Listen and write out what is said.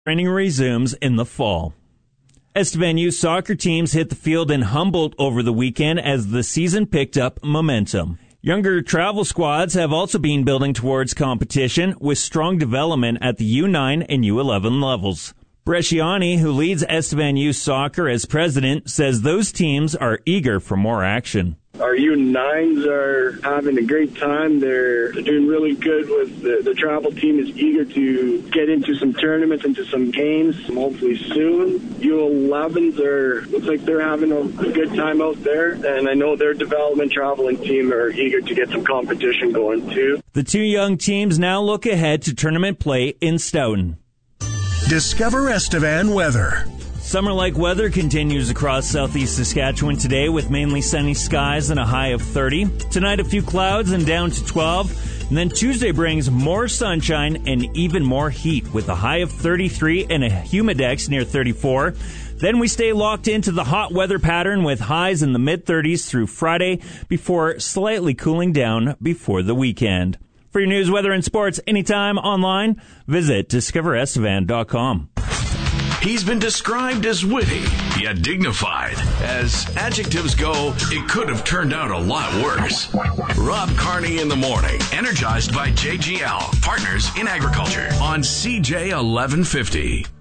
Training resumes in the fall. Estevan youth soccer teams hit the field in Humboldt over the weekend as the season picked up momentum. Younger travel squads have also been building towards competition with strong development at the U9 and U11 levels. Bresciani, who leads Estevan youth soccer as president, says those teams are eager for more action. Our U9s are having a great time. They're doing really good with the travel team is eager to get into some tournaments, into some games, hopefully soon. U11s looks like they're having a good time out there, and I know their development traveling team are eager to get some competition going too. The two young teams now look ahead to tournament play in Stoughton. Discover Estevan weather. Summer-like weather continues across southeast Saskatchewan today with mainly sunny skies and a high of 30. Tonight, a few clouds and down to 12. And then Tuesday brings more sunshine and even more heat with a high of 33 and a humidex near 34. Then we stay locked into the hot weather pattern with highs in the mid-30s through Friday before slightly cooling down before the weekend. For your news, weather, and sports anytime online, visit discoverestevan.com. He's been described as witty, yet dignified. As adjectives go, it could have turned out a lot worse. Rob Carney in the morning, energized by JGL, partners in agriculture, on CJ 1150.